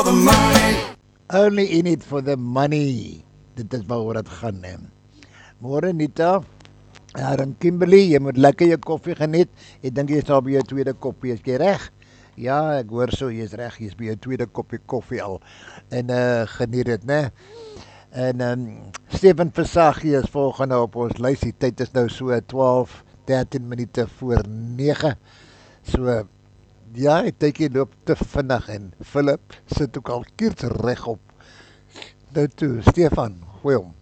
Only in it for the money. Dit is waaroor het gaan, hè. Môre Nita, en Kimberly, jy moet lekker jou koffie geniet. Ek dink jy is al by jou tweede koppie, is jy reg? Ja, ek hoor so, jy is reg, jy is by jou tweede koppie koffie al. En geniet dit, né? En Stefan Versagie is volgende op ons lys. Die tyd is nou so 12, 13 minute voor 9. So ja, die tydjie loop te vinnig en Philip sit ook al kiers reg op. Nou toe, Stefan, goeie hom.